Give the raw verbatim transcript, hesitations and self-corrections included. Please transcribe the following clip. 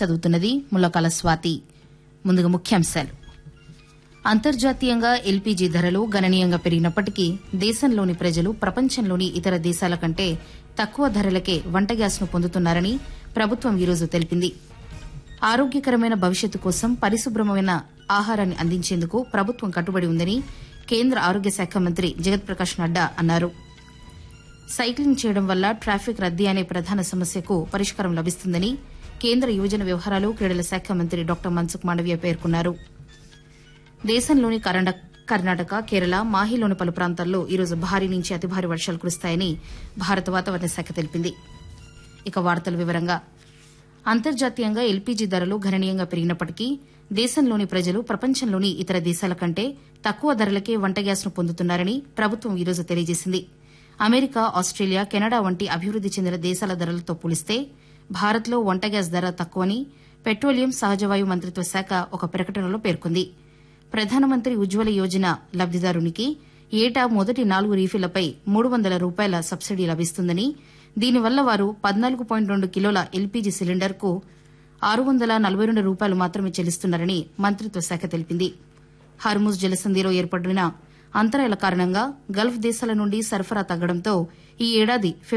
చదువుతున్నది ముల్లకాల స్వాతి. ముందుగా ముఖ్యాంశాలు. అంతర్జాతీయంగా ఎల్పీజీ ధరలు గణనీయంగా పెరిగినప్పటికీ దేశంలోని ప్రజలు ప్రపంచంలోని ఇతర దేశాల కంటే తక్కువ ధరలకే వంట గ్యాస్ను పొందుతున్నారని ప్రభుత్వం ఈరోజు తెలిపింది. ఆరోగ్యకరమైన భవిష్యత్తు కోసం పరిశుభ్రమైన ఆహారాన్ని అందించేందుకు ప్రభుత్వం కట్టుబడి ఉందని కేంద్ర ఆరోగ్య శాఖ మంత్రి జగత్ ప్రకాష్ నడ్డా అన్నారు. సైక్లింగ్ చేయడం వల్ల ట్రాఫిక్ రద్దీ అనే ప్రధాన సమస్యకు పరిష్కారం లభిస్తుందని కేంద్ర యువజన వ్యవహారాలు క్రీడల శాఖ మంత్రి డాక్టర్ మన్సుఖ్ మాండవీయ పేర్కొన్నారు. దేశంలోని కర్ణాటక, కేరళ, మాహిలోని పలు ప్రాంతాల్లో ఈరోజు భారీ నుంచి అతి భారీ వర్షాలు కురుస్తాయని భారత వాతావరణ శాఖ తెలిపింది. ఇక వార్తల వివరంగా. అంతర్జాతీయంగా ఎల్పీజీ ధరలు గణనీయంగా పెరిగినప్పటికీ దేశంలోని ప్రజలు ప్రపంచంలోని ఇతర దేశాల కంటే తక్కువ ధరలకే వంట గ్యాస్ను పొందుతున్నారని ప్రభుత్వం ఈరోజు తెలియజేసింది. అమెరికా, ఆస్టేలియా, కెనడా వంటి అభివృద్ది చెందిన దేశాల ధరలతో పోలిస్తే భారత్లో వంట గ్యాస్ ధర తక్కువని పెట్రోలియం, సహజవాయు మంత్రిత్వ శాఖ ఒక ప్రకటనలో పేర్కొంది. ప్రధానమంత్రి ఉజ్వల యోజన లబ్దిదారునికి ఏటా మొదటి నాలుగు రీఫిళ్లపై మూడు వందల రూపాయల సబ్సిడీ లభిస్తుందని, దీనివల్ల వారు పద్నాలుగు పాయింట్ రెండు కిలోల ఎల్పీజీ సిలిండర్కు ఆరు వందల నలభై రెండు రూపాయలు మాత్రమే చెల్లిస్తున్నారని మంత్రిత్వ శాఖ తెలిపింది. హర్ముజ్ జలసంధిలో ఏర్పడిన అంతరాయాల కారణంగా గల్ఫ్ దేశాల నుండి సరఫరా తగ్గడంతో ఈ ఏడాది